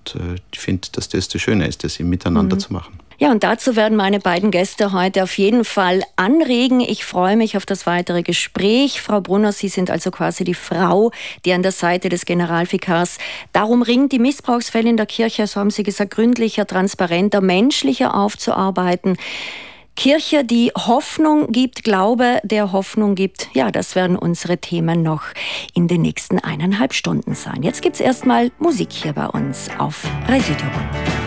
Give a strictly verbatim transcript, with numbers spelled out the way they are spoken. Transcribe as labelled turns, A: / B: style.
A: Und äh, ich finde, dass das das Schöne ist, das im Miteinander mhm. zu machen.
B: Ja, und dazu werden meine beiden Gäste heute auf jeden Fall anregen. Ich freue mich auf das weitere Gespräch. Frau Brunner, Sie sind also quasi die Frau, die an der Seite des Generalvikars darum ringt, die Missbrauchsfälle in der Kirche, so haben Sie gesagt, gründlicher, transparenter, menschlicher aufzuarbeiten. Kirche, die Hoffnung gibt, Glaube, der Hoffnung gibt. Ja, das werden unsere Themen noch in den nächsten eineinhalb Stunden sein. Jetzt gibt's erstmal Musik hier bei uns auf Radio Tirol.